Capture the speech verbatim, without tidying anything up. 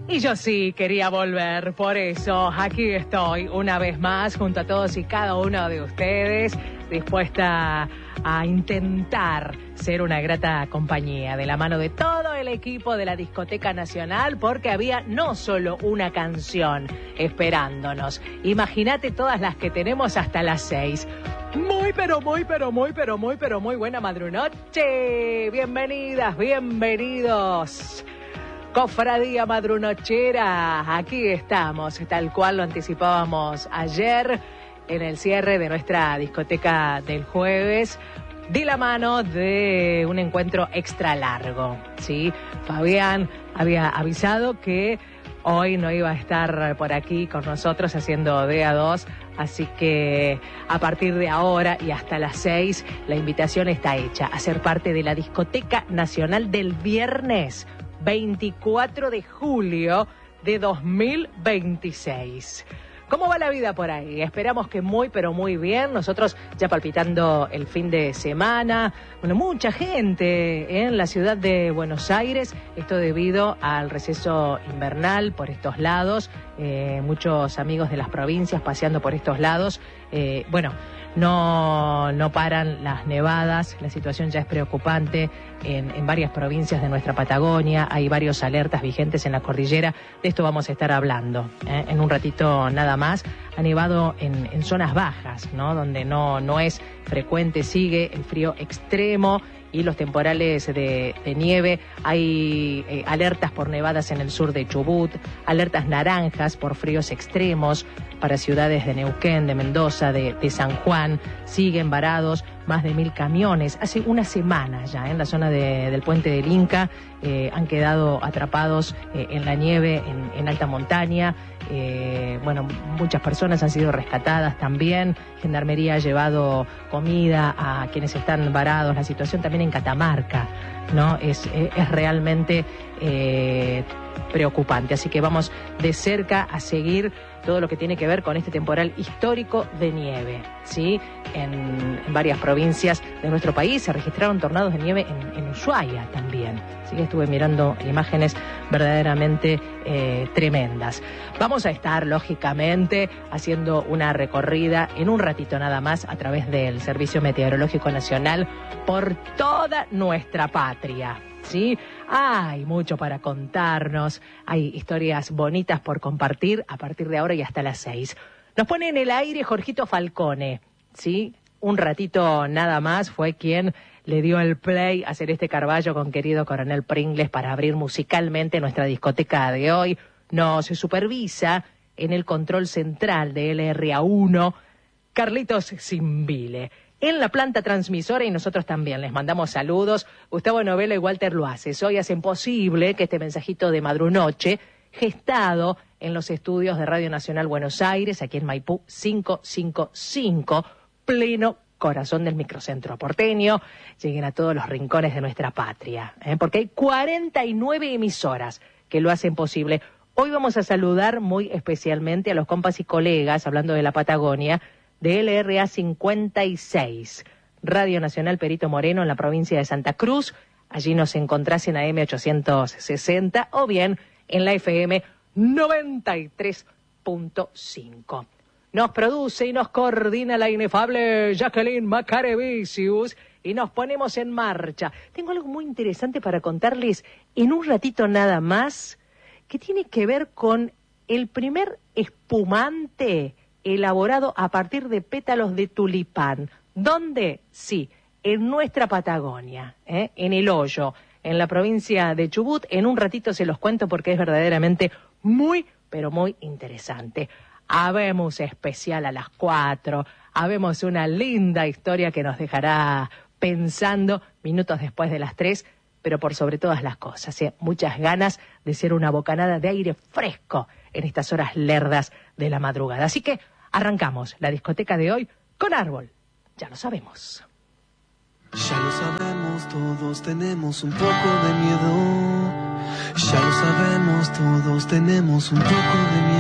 Y yo sí quería volver, por eso aquí estoy una vez más junto a todos y cada uno de ustedes, dispuesta a intentar ser una grata compañía de la mano de todo el equipo de la Discoteca Nacional, porque había no solo una canción esperándonos. Imagínate todas las que tenemos hasta las seis. Muy, pero muy, pero muy, pero muy, pero muy buena madrunoche. Bienvenidas, bienvenidos. Cofradía Madrunochera, aquí estamos, tal cual lo anticipábamos ayer en el cierre de nuestra discoteca del jueves, de la mano de un encuentro extra largo, ¿sí? Fabián había avisado que hoy no iba a estar por aquí con nosotros haciendo D A dos, así que a partir de ahora y hasta las seis la invitación está hecha a ser parte de la Discoteca Nacional del viernes veinticuatro de julio de dos mil veintiséis. ¿Cómo va la vida por ahí? Esperamos que muy, pero muy bien. Nosotros ya palpitando el fin de semana. Bueno, mucha gente en la ciudad de Buenos Aires. Esto debido al receso invernal por estos lados. Eh, muchos amigos de las provincias paseando por estos lados. Eh, bueno, no, no paran las nevadas. La situación ya es preocupante en, en varias provincias de nuestra Patagonia. Hay varios alertas vigentes en la cordillera. De esto vamos a estar hablando ¿eh? en un ratito nada más. Ha nevado en, en zonas bajas, ¿no? Donde no, no es frecuente, sigue el frío extremo y los temporales de, de nieve. Hay eh, alertas por nevadas en el sur de Chubut, alertas naranjas por fríos extremos para ciudades de Neuquén, de Mendoza, de, de San Juan. Siguen varados más de mil camiones. Hace una semana ya ¿eh? en la zona de, del Puente del Inca eh, han quedado atrapados eh, en la nieve, en, en alta montaña. Eh, bueno, muchas personas han sido rescatadas también. Gendarmería ha llevado comida a quienes están varados. La situación también en Catamarca, ¿no? Es, es realmente eh, preocupante. Así que vamos de cerca a seguir todo lo que tiene que ver con este temporal histórico de nieve, ¿sí? En, en varias provincias de nuestro país se registraron tornados de nieve en, en Ushuaia también. Así que estuve mirando imágenes verdaderamente eh, tremendas. Vamos a estar, lógicamente, haciendo una recorrida en un ratito nada más a través del Servicio Meteorológico Nacional por toda nuestra patria, ¿sí? Hay mucho para contarnos, hay historias bonitas por compartir a partir de ahora y hasta las seis. Nos pone en el aire Jorgito Falcone, ¿sí? Un ratito nada más fue quien le dio el play a hacer este Carballo con querido Coronel Pringles para abrir musicalmente nuestra discoteca de hoy. Nos supervisa en el control central de L R A uno Carlitos Simbile. En la planta transmisora, y nosotros también les mandamos saludos, Gustavo Novelo y Walter Luaces. Hoy hacen posible que este mensajito de madrunoche, gestado en los estudios de Radio Nacional Buenos Aires, aquí en Maipú quinientos cincuenta y cinco, pleno corazón del microcentro porteño, lleguen a todos los rincones de nuestra patria, ¿eh? Porque hay cuarenta y nueve emisoras que lo hacen posible. Hoy vamos a saludar muy especialmente a los compas y colegas, hablando de la Patagonia, de L R A cincuenta y seis, Radio Nacional Perito Moreno en la provincia de Santa Cruz. Allí nos encontrás en A M ochocientos sesenta o bien en la F M noventa y tres punto cinco. Nos produce y nos coordina la inefable Jacqueline Macarevicius y nos ponemos en marcha. Tengo algo muy interesante para contarles en un ratito nada más que tiene que ver con el primer espumante elaborado a partir de pétalos de tulipán. ¿Dónde? Sí, en nuestra Patagonia, ¿eh? En El Hoyo, en la provincia de Chubut. En un ratito se los cuento porque es verdaderamente muy, pero muy interesante. Habemos especial a las cuatro, habemos una linda historia que nos dejará pensando minutos después de las tres, pero por sobre todas las cosas, ¿eh? Muchas ganas de ser una bocanada de aire fresco en estas horas lerdas de la madrugada. Así que arrancamos la discoteca de hoy con Árbol. Ya lo sabemos. Ya lo sabemos, todos tenemos un poco de miedo. Ya lo sabemos, todos tenemos un poco de miedo.